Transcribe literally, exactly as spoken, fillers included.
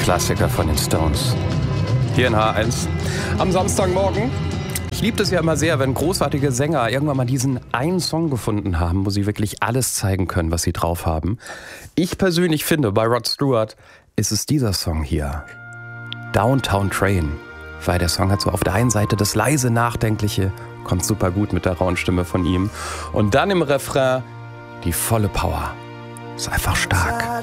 Klassiker von den Stones. Hier in H eins am Samstagmorgen. Ich liebe es ja immer sehr, wenn großartige Sänger irgendwann mal diesen einen Song gefunden haben, wo sie wirklich alles zeigen können, was sie drauf haben. Ich persönlich finde, bei Rod Stewart ist es dieser Song hier. Downtown Train. Weil der Song hat so auf der einen Seite das leise Nachdenkliche, kommt super gut mit der rauen Stimme von ihm. Und dann im Refrain die volle Power. Ist einfach stark.